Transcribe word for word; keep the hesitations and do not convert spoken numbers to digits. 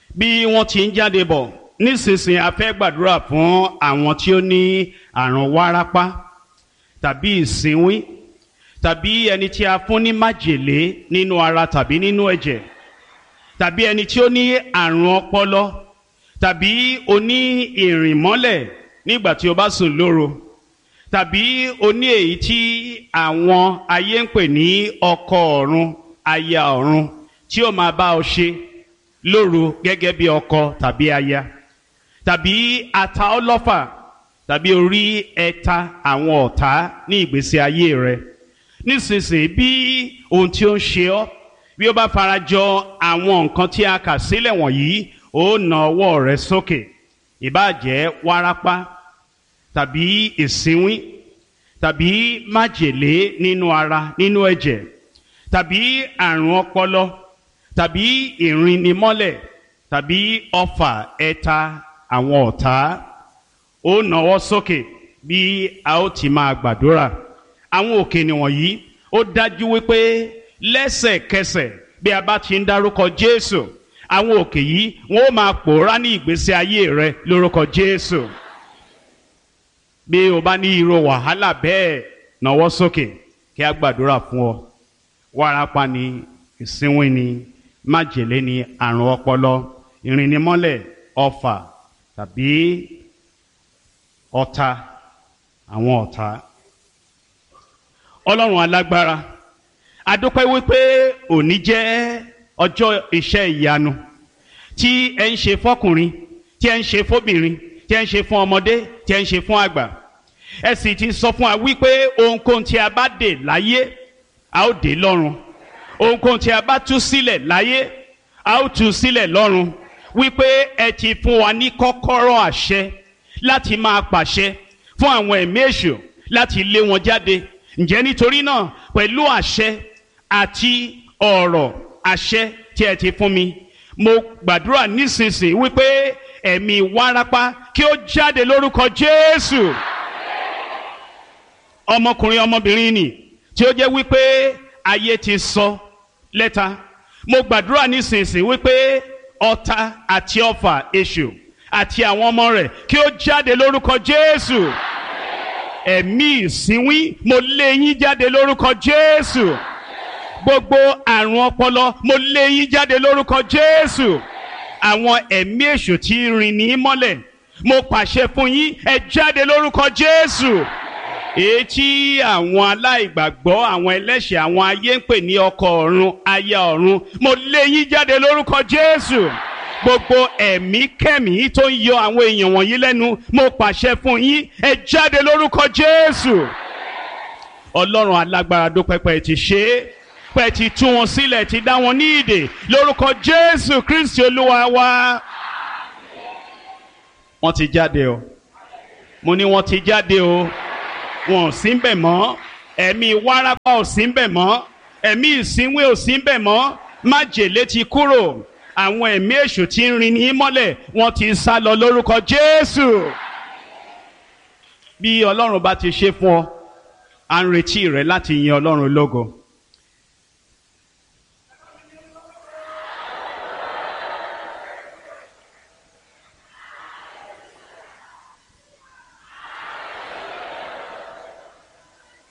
bí wọ́n ti ń jáde bọ̀ nísinsìnyí a fẹ́ gbàdúrà fún àwọn tí ó ní àrùn wárápá tàbí ìsínwín tàbí ẹni tí a fún ní májèlé nínú ara tàbí nínú ẹ̀jẹ̀ tàbí ẹni tí ó ní àrùn ọpọlọ tàbí oní ìrìnmọ́lẹ̀ nígbà tí o bá sùn lóru tàbí oní èyí tí àwọn ayé ń pè ní ọkọ ọ̀run aya ọ̀run tí ó máa bá ọ ṣe lóru gẹ́gẹ́ bí ọkọ tàbí aya tàbí ata ọlọ́fà tàbí orí ẹ̀ta àwọn ọ̀tá ní ìgbésí ayé rẹ nísinsìnyí bí ohun tí ó ń ṣe ọ́ bí ó bá farajọ àwọn nǹkan tí a kà sílẹ̀ wọ̀nyí ó na ọwọ́ rẹ sókè ìbáà jẹ́ wárápá tàbí ìsínwín tàbí májèlé nínú ara nínú ẹ̀jẹ̀ tàbí àrùn ọpọlọ tàbí ìrìnnimọ́lẹ̀ tàbí ọfà ẹ̀ta àwọn ọ̀tá ó nawọ́ sókè bí a ó ti máa gbàdúrà àwọn òkè nìwọ̀nyí ó dájú wípé lẹ́sẹ̀kẹsẹ̀ bí a bá ti ń dárúkọ Jésù àwọn òkè yìí wọ́n ó máa pòórá ní ìgbésí ayé rẹ lórúkọ Jésù bí o bá ní irú wàhálà bẹ́ẹ̀ nawọ́ sókè kí a gbàdúrà fún ọ wárápá ni ìsínwín ni májèlé ni àrùn ọpọlọ ìrìnnimọ́lẹ̀ ọfà tàbí ọ̀tá àwọn ọ̀tá. Ọlọ́run alágbára a dúpẹ́ wípé òní jẹ́ ọjọ́ iṣẹ́ ìyanu tí ẹ ń ṣe fọ́kùnrin tí ẹ ń ṣe fóbìnrin tí ẹ ń ṣe fún ọmọdé tí ẹ ń ṣe fún àgbà ẹ sì ti sọ fún wa wípé ohunkóhun tí a bá dè láyé a ó dè lọ́run ohunkóhun tí a bá tú sílẹ̀ láyé a ó tú sílẹ̀ lọ́run wípé ẹ ti fún wa ní kọ́kọ́rọ́ àṣẹ láti máa pàṣẹ fún àwọn ẹ̀mí èṣù láti lé wọn jáde ǹjẹ́ nítorí náà pẹ̀lú àṣẹ àti ọ̀rọ̀ àṣẹ tí ẹ ti fún mi mo gbàdúrà nísinsìnyí wípé ẹ̀mí wárápá kí ó jáde lórúkọ Jésù ọmọkùnrin ọmọbìnrin nì tí ó jẹ́ wípé ayé ti sọ lẹ́ta mo gbàdúrà nísinsìnyí wípé ọ̀tá àti ọfà èṣù àti àwọn ọmọ rẹ̀ kí ó jáde lórúkọ Jésù ẹ̀mí ìsínwín mo lé yín jáde lórúkọ Jésù gbogbo àrùn ọpọlọ mo lé yín jáde lórúkọ Jésù àwọn ẹ̀mí èṣù tí rìn ní mọ́lẹ̀ mo pàṣẹ fún yín ẹ jáde lórúkọ Jésù èyí tí àwọn aláìgbàgbọ́ àwọn ẹlẹ́ṣẹ̀ àwọn ayé ń pè ní ọkọ ọ̀run aya ọ̀run mo lé yín jáde lórúkọ Jésù gbogbo ẹ̀mí kẹ́mí tó ń yọ àwọn èèyàn wọ̀nyí lẹ́nu mo pàṣẹ fún yín ẹ jáde lórúkọ Jésù Ọlọ́run alágbára dúpẹ́ pé ti ṣe é pé ti tú wọn sílẹ̀ ti dá wọn ní ìdè lórúkọ Jésù Kristi Olúwa wa wọ́n ti jáde o mo ní wọ́n ti jáde o wọn ò sí ń bẹ̀ mọ́ ẹ̀mí wárápá ò sí ń bẹ̀ mọ́ ẹ̀mí ìsínwín ò sí ń bẹ̀ mọ́ májèlé ti kúrò àwọn ẹ̀mí èṣù tí ń rin ní mọ́lẹ̀ wọ́n ti sá lọ lórúkọ Jésù bí Ọlọ́run bá ti ṣe fún ọ à ń retí rẹ láti yin Ọlọ́run lógo